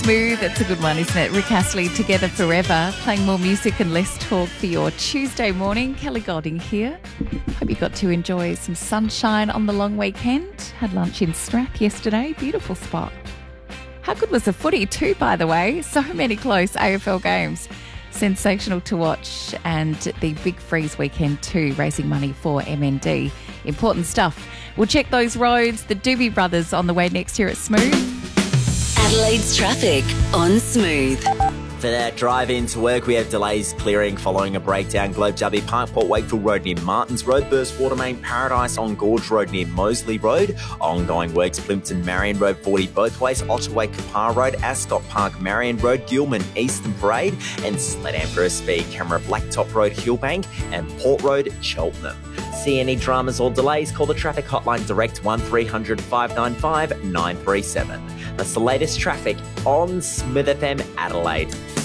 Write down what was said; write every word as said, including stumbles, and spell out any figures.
Smooth, it's a good one, isn't it? Rick Astley, Together Forever, playing more music and less talk for your Tuesday morning. Kelly Golding here. Hope you got to enjoy some sunshine on the long weekend. Had lunch in Strath yesterday. Beautiful spot. How good was the footy too, by the way? So many close A F L games. Sensational to watch. And the Big Freeze weekend too, raising money for M N D. Important stuff. We'll check those roads. The Doobie Brothers on the way next here at Smooth. Adelaide's traffic on Smooth. For that drive into work, we have delays clearing following a breakdown. Globe Jubby Park, Port Wakefield Road near Martins Road, Burst Water Main Paradise on Gorge Road near Moseley Road, ongoing works Plimpton Marion Road forty both ways, Ottaway Kapar Road, Ascot Park Marion Road, Gilman Eastern Parade, and Sledam for a speed camera Blacktop Road Hillbank and Port Road Cheltenham. See any dramas or delays, call the traffic hotline direct one three hundred, five nine five, nine three seven. That's the latest traffic on Smooth F M Adelaide.